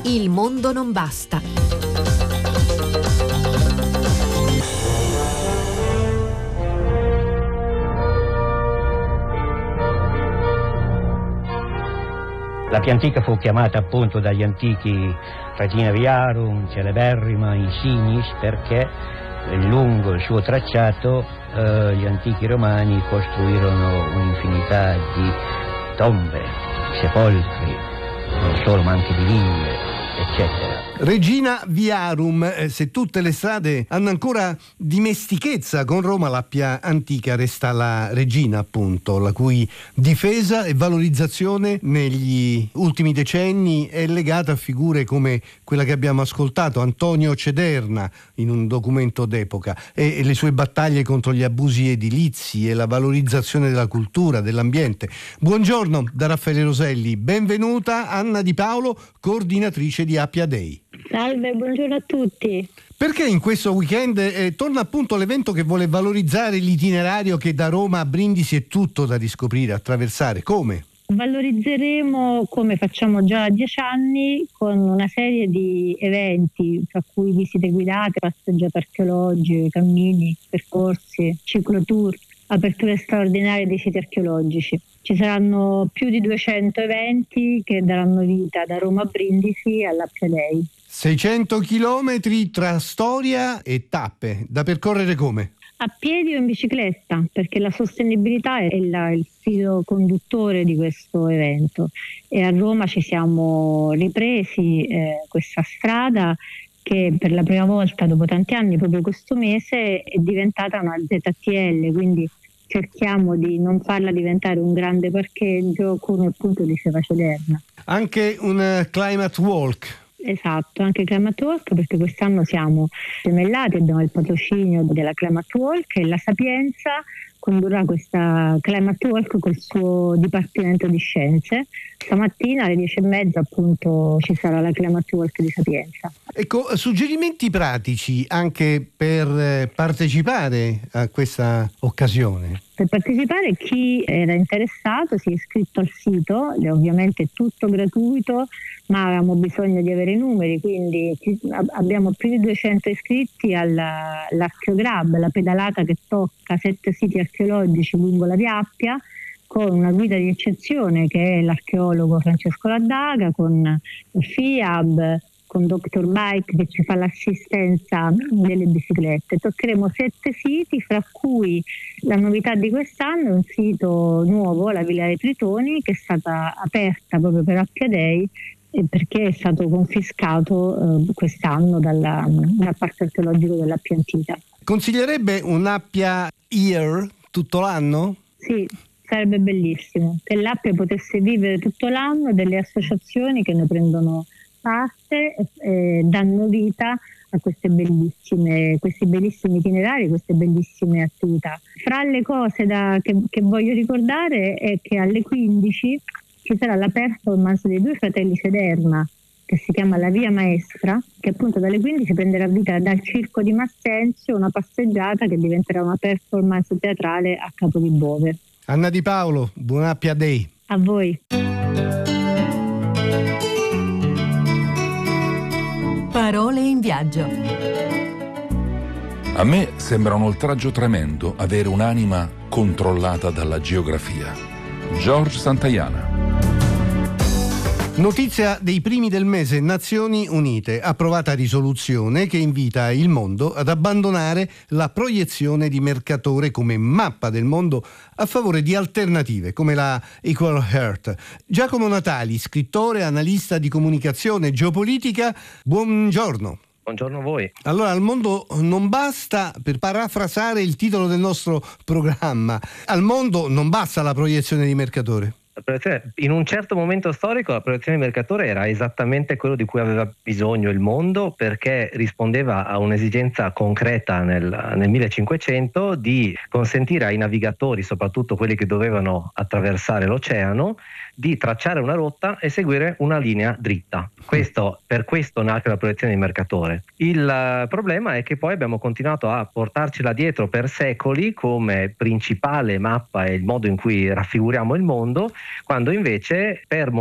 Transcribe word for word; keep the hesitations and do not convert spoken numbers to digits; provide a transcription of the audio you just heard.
Il mondo non basta. La più antica fu chiamata appunto dagli antichi Regina Viarum, celeberrima Insignis, perché lungo il suo tracciato eh, gli antichi romani costruirono un'infinità di tombe, sepolcri, non solo ma anche di ville, eccetera. Regina Viarum, eh, se tutte le strade hanno ancora dimestichezza con Roma, la più antica resta la regina, appunto, la cui difesa e valorizzazione negli ultimi decenni è legata a figure come quella che abbiamo ascoltato, Antonio Cederna, in un documento d'epoca, e, e le sue battaglie contro gli abusi edilizi e la valorizzazione della cultura, dell'ambiente. Buongiorno da Raffaele Roselli, benvenuta Anna Di Paolo, coordinatrice di Appia Day. Salve, buongiorno a tutti. Perché in questo weekend eh, torna appunto l'evento che vuole valorizzare l'itinerario che da Roma a Brindisi è tutto da riscoprire, attraversare? Come? Valorizzeremo, come facciamo già da dieci anni, con una serie di eventi, tra cui visite guidate, passeggiate archeologiche, cammini, percorsi, ciclotour, aperture straordinarie dei siti archeologici. Ci saranno più di duecento eventi che daranno vita da Roma a Brindisi all'Appia Day. seicento chilometri tra storia e tappe, da percorrere come? A piedi o in bicicletta, perché la sostenibilità è la, il filo conduttore di questo evento. E a Roma ci siamo ripresi eh, questa strada che per la prima volta dopo tanti anni, proprio questo mese, è diventata una Z T L, quindi cerchiamo di non farla diventare un grande parcheggio come appunto diceva Cederna. Anche un climate walk. Esatto, anche Climate Walk, perché quest'anno siamo gemellati, abbiamo il patrocinio della Climate Walk e la Sapienza condurrà questa Climate Walk col suo Dipartimento di Scienze. Stamattina alle dieci e mezza appunto ci sarà la Climate Walk di Sapienza. Ecco, suggerimenti pratici anche per partecipare a questa occasione. Per partecipare chi era interessato si è iscritto al sito, ovviamente è tutto gratuito, ma avevamo bisogno di avere i numeri, quindi abbiamo più di duecento iscritti all'Archeograb, la pedalata che tocca sette siti archeologici lungo la via Appia, con una guida di eccezione che è l'archeologo Francesco Laddaga, con il FIAB, con Doctor Bike che ci fa l'assistenza delle biciclette. Toccheremo sette siti, fra cui la novità di quest'anno è un sito nuovo, la Villa dei Tritoni, che è stata aperta proprio per Appia Day, perché è stato confiscato eh, quest'anno dalla, dal Parco Archeologico dell'Appia Antica. Consiglierebbe un'Appia Year tutto l'anno? Sì, sarebbe bellissimo che l'Appia potesse vivere tutto l'anno, delle associazioni che ne prendono parte e, e danno vita a queste bellissime, questi bellissimi itinerari, queste bellissime attività. Fra le cose da, che, che voglio ricordare è che alle quindici ci sarà la performance dei due fratelli Cederna, che si chiama La Via Maestra, che appunto dalle quindici prenderà vita dal Circo di Massenzio, una passeggiata che diventerà una performance teatrale a Capodibove. Anna Di Paolo, buon Appia Day. A voi. Parole in viaggio. A me sembra un oltraggio tremendo avere un'anima controllata dalla geografia. George Santayana. Notizia dei primi del mese, Nazioni Unite, approvata risoluzione che invita il mondo ad abbandonare la proiezione di Mercatore come mappa del mondo a favore di alternative come la Equal Earth. Giacomo Natali, scrittore, analista di comunicazione e geopolitica, buongiorno. Buongiorno a voi. Allora, al mondo non basta, per parafrasare il titolo del nostro programma, al mondo non basta la proiezione di Mercatore. In un certo momento storico la proiezione di Mercatore era esattamente quello di cui aveva bisogno il mondo, perché rispondeva a un'esigenza concreta nel, nel millecinquecento di consentire ai navigatori, soprattutto quelli che dovevano attraversare l'oceano, di tracciare una rotta e seguire una linea dritta. Questo, per questo nacque la proiezione di Mercatore. Il problema è che poi abbiamo continuato a portarcela dietro per secoli come principale mappa e il modo in cui raffiguriamo il mondo, quando invece per